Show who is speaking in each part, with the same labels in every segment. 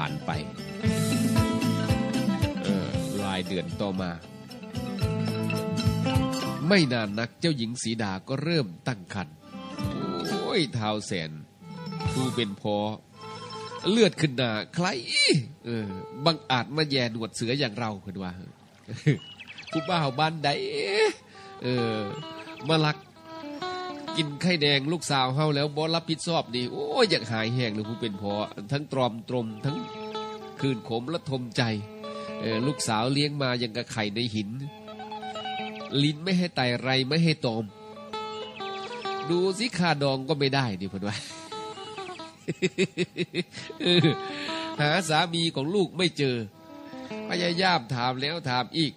Speaker 1: ผ่านไปรายเดือนต่อมาไม่นานนักเจ้าหญิงสีดาก็เริ่มตั้งครรภ์โอ้ยท้าวแสนผู้เป็นพ่อเลือดขึ้นหน้าใครบังอาจมาแย่หนวดเสืออย่างเราเพิ่นว่าผู้บ่าวบ้านใดมาลักกินไข่แดงลูกสาวเฮาแล้วบ่รับผิดชอบนี่โอ้ยอยากหายแห้งเลยผู้เป็นพ่อทั้งตรอมตรมทั้งคืนขมและทมใจลูกสาวเลี้ยงมาอย่างกับไข่ในหินลิ้นไม่ให้ไตไรไม่ให้ตอมดูสิค่าดองก็ไม่ได้ดิเพิ่นว่า หาสามีของลูกไม่เจอพยายามถามแล้วถามอีก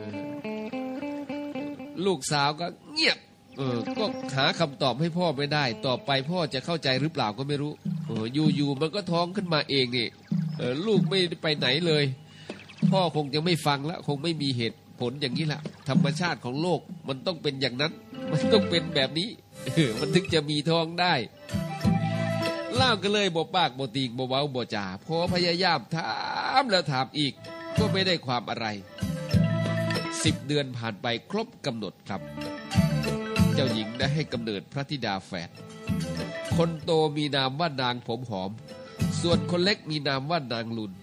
Speaker 1: ลูกสาวก็เงียบก็หาคำตอบให้พ่อไม่ได้ต่อไปพ่อจะเข้าใจหรือเปล่าก็ไม่รู้อยู่ๆมันก็ท้องขึ้นมาเองนี่ลูกไม่ได้ไปไหนเลยพ่อคงจะไม่ฟังแล้วคงไม่มีเหตุผลอย่างนี้แหละธรรมชาติของโลกมันต้องเป็นอย่างนั้นมันต้องเป็นแบบนี้มันถึงจะมีท้องได้เล่ากันเลยบ่ปากบ่ตีกบ่เว้าบ่จ่าพอพยายามถามแล้วถามอีกก็ไม่ได้ความอะไร10 เดือนผ่านไปครบกำหนดครับเจ้าหญิงได้ให้กำเนิดพระธิดาแฝดคนโตมีนามว่านางผมหอมส่วนคนเล็กมีนามว่านางลุน